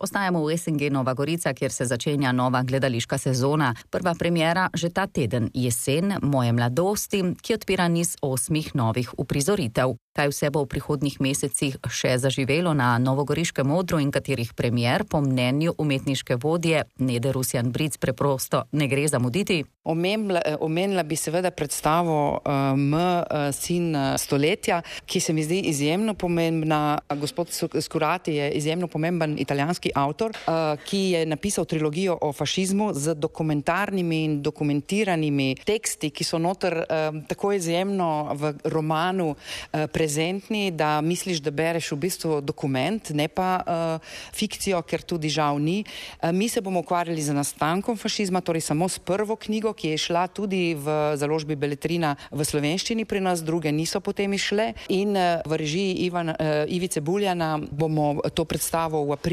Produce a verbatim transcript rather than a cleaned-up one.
Ostajamo v S N G Nova Gorica, kjer se začenja nova gledališka sezona. Prva premiera že ta teden, Jesen moje mladosti, ki odpira niz osmih novih uprizoritev. Kaj vse bo v prihodnjih mesecih še zaživelo na novogoriškem odru in katerih premier po mnenju umetniške vodje Nede Rusjan Bric preprosto ne gre zamuditi? Omenila, omenila bi seveda predstavo uh, M, uh, sin uh, stoletja, ki se mi zdi izjemno pomembna. Gospod Scurati je izjemno pomemben italijanski avtor, uh, ki je napisal trilogijo o fašizmu z dokumentarnimi in dokumentiranimi teksti, ki so noter uh, tako izjemno v romanu uh, prezentni, da misliš, da bereš v bistvu dokument, ne pa uh, fikcijo, ker tudi žal ni. Uh, mi se bomo ukvarjali z nastankom fašizma, torej samo s prvo knjigo, ki je šla tudi v založbi Beletrina v slovenščini pri nas, druge niso potem išle. In uh, v režiji Ivan, uh, Ivice Buljana bomo to predstavo v aprilu